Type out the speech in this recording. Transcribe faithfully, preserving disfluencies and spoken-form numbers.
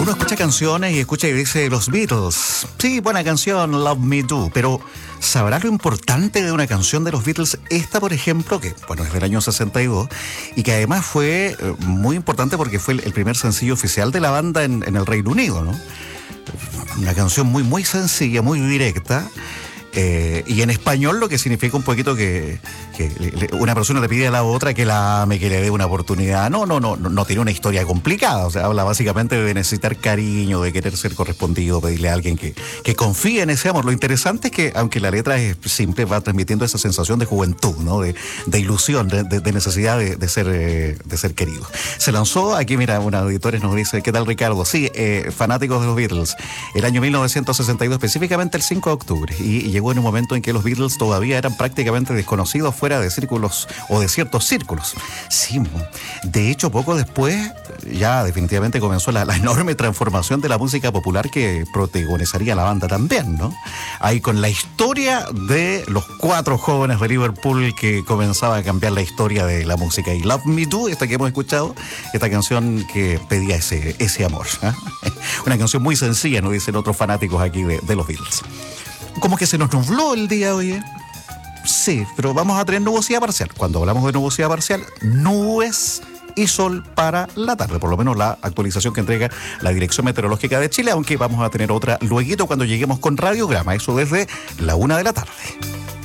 Uno escucha canciones y escucha y dice los Beatles. Sí, buena canción, Love Me Do, pero ¿sabrá lo importante de una canción de los Beatles? Esta, por ejemplo, que bueno, es del año sesenta y dos y que además fue eh, muy importante porque fue el, el primer sencillo oficial de la banda en, en el Reino Unido, ¿no? Una canción muy, muy sencilla, muy directa. Eh, y en español lo que significa un poquito que, que le, una persona le pide a la otra que la ame, que le dé una oportunidad. No, no, no, no, no tiene una historia complicada. O sea, habla básicamente de necesitar cariño, de querer ser correspondido, pedirle a alguien que, que confíe en ese amor. Lo interesante es que, aunque la letra es simple, va transmitiendo esa sensación de juventud, ¿no? De, de ilusión, de, de, de necesidad de, de, ser, eh, de ser querido. Se lanzó, aquí mira, una auditores nos dice, ¿qué tal, Ricardo? Sí, eh, fanáticos de los Beatles. El año mil novecientos sesenta y dos, específicamente el cinco de octubre. Y, y llegó en un momento en que los Beatles todavía eran prácticamente desconocidos fuera de círculos o de ciertos círculos. Sí, de hecho, poco después ya definitivamente comenzó la, la enorme transformación de la música popular que protagonizaría la banda también, ¿no? Ahí con la historia de los cuatro jóvenes de Liverpool que comenzaba a cambiar la historia de la música. Y Love Me Do, esta que hemos escuchado, esta canción que pedía ese, ese amor, ¿eh? Una canción muy sencilla, nos dicen otros fanáticos aquí de, de los Beatles. Como que se nos nubló el día de hoy, ¿eh? Sí, pero vamos a tener nubosidad parcial. Cuando hablamos de nubosidad parcial, nubes y sol para la tarde, por lo menos la actualización que entrega la Dirección Meteorológica de Chile, aunque vamos a tener otra lueguito cuando lleguemos con radiograma, eso desde la una de la tarde.